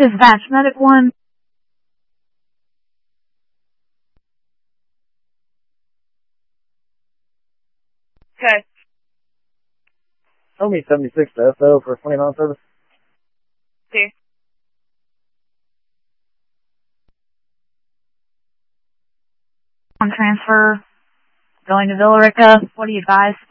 Dispatch Medic 1. Okay. Show me 76 to SO for 29 service. Okay. On transfer. Going to Villa Rica. What do you advise?